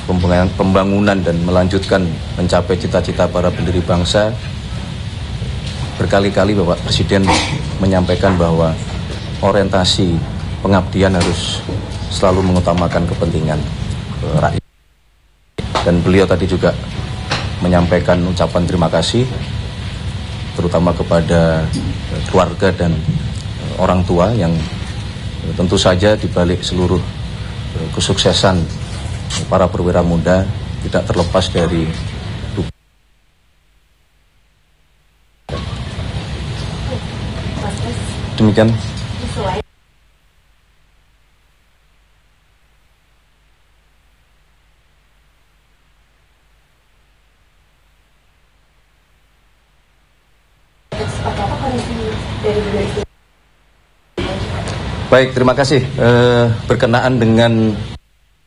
pembangunan dan melanjutkan mencapai cita-cita para pendiri bangsa, berkali-kali Bapak Presiden menyampaikan bahwa orientasi pengabdian harus selalu mengutamakan kepentingan rakyat. Dan beliau tadi juga menyampaikan ucapan terima kasih terutama kepada keluarga dan orang tua yang tentu saja di balik seluruh kesuksesan para perwira muda tidak terlepas dari demikian. Baik, terima kasih. Berkenaan dengan